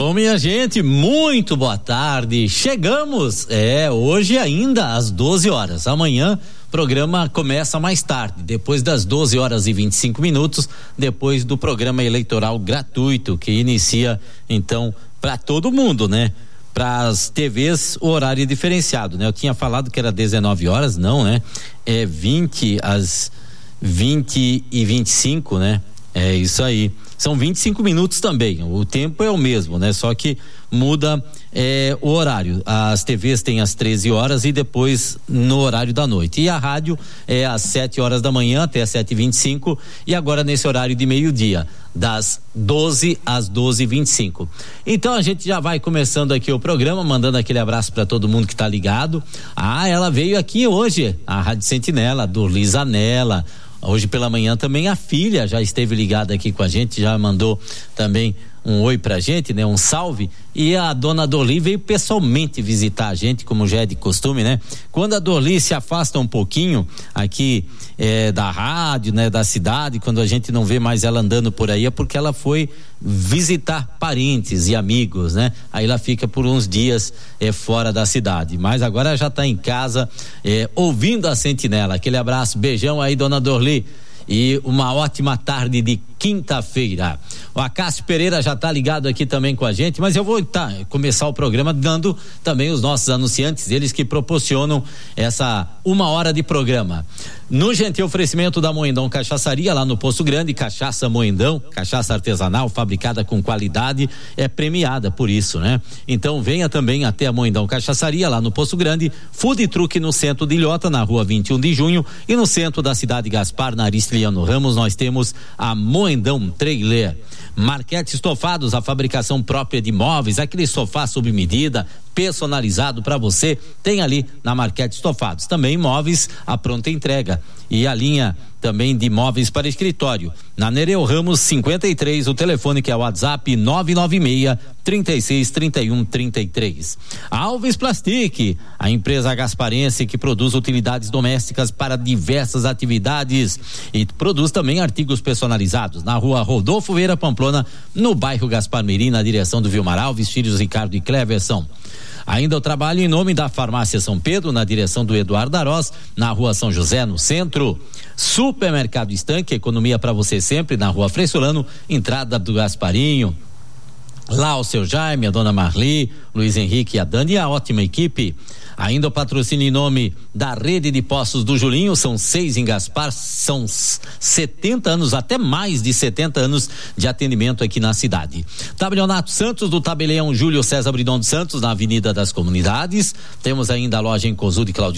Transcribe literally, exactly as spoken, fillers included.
Alô, minha gente, muito boa tarde. Chegamos, é, hoje ainda às doze horas. Amanhã o programa começa mais tarde, depois das doze horas e vinte e cinco minutos, depois do programa eleitoral gratuito, que inicia, então, para todo mundo, né? Para as T Vs, o horário é diferenciado, né? Eu tinha falado que era dezenove horas, não, né? É vinte às vinte e vinte e cinco, né? É isso aí. São vinte e cinco minutos também. O tempo é o mesmo, né? Só que muda é, o horário. As T Vs têm às treze horas e depois no horário da noite. E a rádio é às sete horas da manhã até às sete e vinte e cinco e agora nesse horário de meio-dia, das doze às doze e vinte e cinco. Então a gente já vai começando aqui o programa, mandando aquele abraço para todo mundo que tá ligado. Ah, ela veio aqui hoje, a Rádio Sentinela, a Dorli Zanella. Hoje pela manhã também a filha já esteve ligada aqui com a gente, já mandou também um oi pra gente, né? Um salve. E a dona Dorli veio pessoalmente visitar a gente, como já é de costume, né? Quando a Dorli se afasta um pouquinho aqui eh, da rádio, né? Da cidade, quando a gente não vê mais ela andando por aí, é porque ela foi visitar parentes e amigos, né? Aí ela fica por uns dias eh, fora da cidade, mas agora já tá em casa eh, ouvindo a Sentinela. Aquele abraço, beijão aí, dona Dorli. E uma ótima tarde de quinta-feira. O Acácio Pereira já está ligado aqui também com a gente, mas eu vou tá, começar o programa dando também os nossos anunciantes, eles que proporcionam essa uma hora de programa. No gentil oferecimento da Moendão Cachaçaria, lá no Poço Grande, cachaça Moendão, cachaça artesanal, fabricada com qualidade, é premiada por isso, né? Então venha também até a Moendão Cachaçaria, lá no Poço Grande, food truck no centro de Ilhota, na rua vinte e um de junho, e no centro da cidade Gaspar, na Aristiliano Ramos, nós temos a Moendão Trailer. Marquete Estofados, a fabricação própria de móveis, aquele sofá sob medida, personalizado para você, tem ali na Marquete Estofados. Também móveis à pronta entrega e a linha também de móveis para escritório. Na Nereu Ramos cinquenta e três, o telefone que é o WhatsApp nove nove seis, trinta e seis, trinta e um, trinta e três. Alves Plastic, a empresa gasparense que produz utilidades domésticas para diversas atividades e produz também artigos personalizados. Na rua Rodolfo Veira Pamplona, no bairro Gaspar Mirim, na direção do Vilmar Alves, filhos Ricardo e Cleverson. Ainda eu trabalho em nome da Farmácia São Pedro, na direção do Eduardo Arós, na rua São José, no centro. Supermercado Estanque, economia para você sempre, na rua Fressolano, entrada do Gasparinho. Lá o seu Jaime, a dona Marli, Luiz Henrique e a Dani e a ótima equipe. Ainda o patrocínio em nome da rede de postos do Julinho, são seis em Gaspar, são setenta anos, até mais de setenta anos de atendimento aqui na cidade. Tabelionato Santos, do Tabelião Júlio César Bridon dos Santos, na Avenida das Comunidades. Temos ainda a loja em Cosul de Claudio